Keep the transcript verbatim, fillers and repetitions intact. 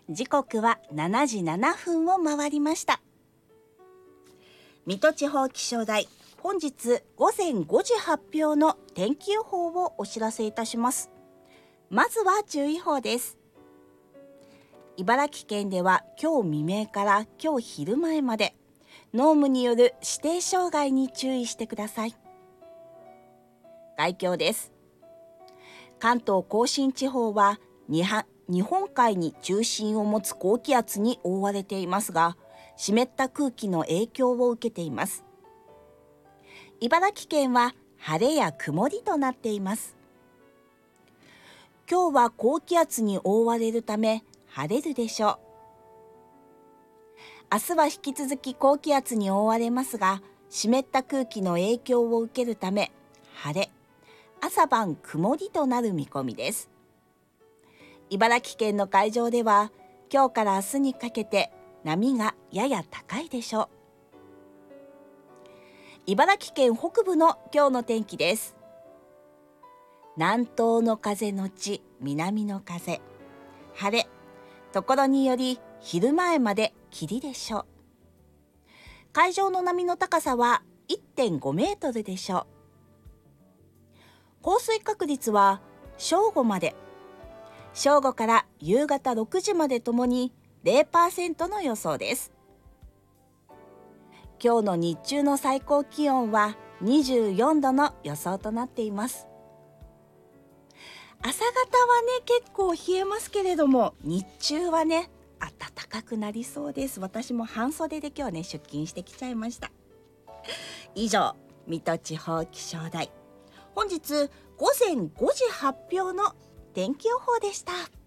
時刻はしちじななふんを回りました。水戸地方気象台、本日ごぜんごじ発表の天気予報をお知らせいたします。まずは注意報です。茨城県では今日未明から今日昼前まで濃霧による視程障害に注意してください。概況です。関東甲信地方は日本海に中心を持つ高気圧に覆われていますが、湿った空気の影響を受けています。茨城県は晴れや曇りとなっています。今日は高気圧に覆われるため晴れるでしょう。明日は引き続き高気圧に覆われますが、湿った空気の影響を受けるため晴れ、朝晩曇りとなる見込みです。茨城県の海上では今日から明日にかけて波がやや高いでしょう。茨城県北部の今日の天気です。南東の風のち南の風、晴れ、ところにより昼前まで霧でしょう。海上の波の高さは いってんごメートルでしょう。降水確率は正午まで、正午から夕方ろくじまでともに ゼロパーセント の予想です。今日の日中の最高気温はにじゅうよんどの予想となっています。朝方はね結構冷えますけれども、日中はね暖かくなりそうです。私も半袖で今日ね出勤してきちゃいました。以上、水戸地方気象台、本日ごぜんごじ発表の天気予報でした。